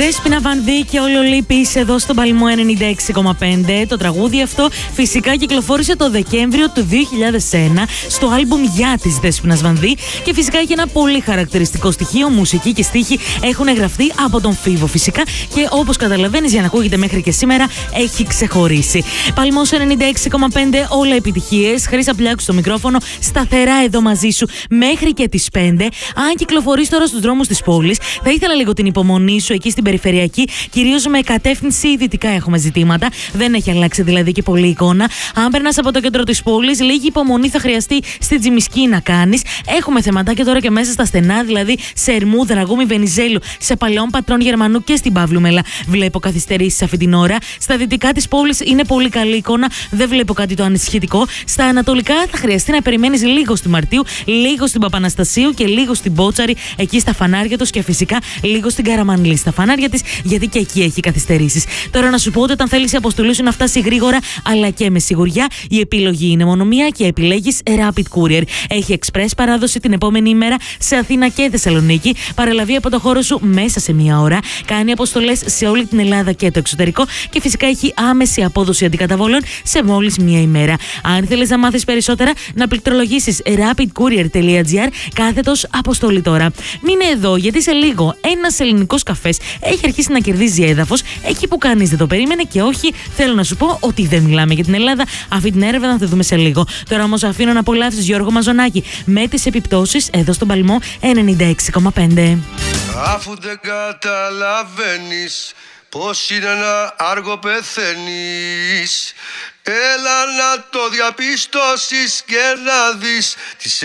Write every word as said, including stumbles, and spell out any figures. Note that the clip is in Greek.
Δέσποινα Βανδύ και Όλο Λύπης εδώ στον Παλμό ενενήντα έξι κόμμα πέντε. Το τραγούδι αυτό φυσικά κυκλοφόρησε το Δεκέμβριο του δύο χιλιάδες ένα στο άλμπουμ «Για» της Δέσποινας Βανδύ και φυσικά έχει ένα πολύ χαρακτηριστικό στοιχείο. Μουσική και στίχοι έχουν γραφτεί από τον Φίβο φυσικά και όπως καταλαβαίνεις, για να ακούγεται μέχρι και σήμερα, έχει ξεχωρίσει. Παλμός ενενήντα έξι κόμμα πέντε, όλα επιτυχίες. Χρήσα Πλιάκου στο μικρόφωνο, σταθερά εδώ μαζί σου μέχρι και τις πέντε. Αν κυκλοφορείς τώρα στους δρόμους της πόλης, θα ήθελα λίγο την υπομονή σου εκεί στην περιφερειακή, κυρίως με κατεύθυνση δυτικά έχουμε ζητήματα. Δεν έχει αλλάξει δηλαδή και πολύ εικόνα. Αν περνάς από το κέντρο της πόλης, λίγη υπομονή θα χρειαστεί στη Τζιμισκή να κάνεις. Έχουμε θεματάκια τώρα και μέσα στα στενά, δηλαδή σε Ερμού, Δραγούμη, Βενιζέλου, σε Παλαιών Πατρών Γερμανού και στην Παύλου Μέλα. Βλέπω καθυστερήσεις αυτή την ώρα. Στα δυτικά της πόλης είναι πολύ καλή εικόνα, δεν βλέπω κάτι το ανησυχητικό. Στα ανατολικά θα χρειαστεί να περιμένεις λίγο στη Μαρτίου, λίγο στην Παπαναστασίου και λίγο στην Μπότσαρη, εκεί στα φανάρια τους και φυσικά λίγο στην Καραμανλή στα φανάρια της, γιατί και εκεί έχει καθυστερήσεις. Τώρα να σου πω ότι όταν θέλεις η αποστολή σου να φτάσει γρήγορα αλλά και με σιγουριά, η επιλογή είναι μόνο μία και επιλέγεις Rapid Courier. Έχει express παράδοση την επόμενη ημέρα σε Αθήνα και Θεσσαλονίκη, παραλαβεί από το χώρο σου μέσα σε μία ώρα, κάνει αποστολές σε όλη την Ελλάδα και το εξωτερικό και φυσικά έχει άμεση απόδοση αντικαταβολών σε μόλις μία ημέρα. Αν θέλεις να μάθεις περισσότερα, να πληκτρολογήσεις rapidcourier.gr κάθετος αποστολή τώρα. Μείνε εδώ, γιατί σε λίγο ένας ελληνικός καφές έχει αρχίσει να κερδίζει έδαφος εκεί που κανείς δεν το περίμενε και όχι, θέλω να σου πω ότι δεν μιλάμε για την Ελλάδα. Αυτή την έρευνα θα τη δούμε σε λίγο. Τώρα όμως αφήνω να απολαύσεις Γιώργο Μαζονάκη με τις επιπτώσεις εδώ στον Παλμό ενενήντα έξι κόμμα πέντε. Αφού δεν καταλαβαίνεις πως είναι ένα άργο πεθαίνεις, έλα να το διαπιστώσεις και να δεις τις